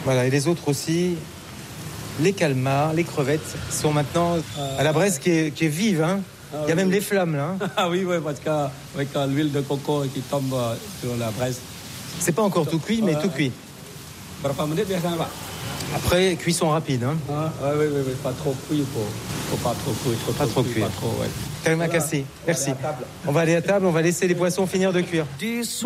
Voilà, et les autres aussi. Les calmars, les crevettes sont maintenant à la braise qui est vive. Hein. Il y a même les flammes là. Hein. Ah oui, parce qu'avec l'huile de coco qui tombe sur la braise. C'est pas encore tout cuit, mais tout cuit. Berapa menit biasanya, Pak? Après, cuisson rapide. Hein. Oui, pas trop cuit. Faut pas trop cuire. Pas trop cuire. Pas trop, ouais. Terima kasih. Merci. On va aller à table, on va laisser les poissons finir de cuire.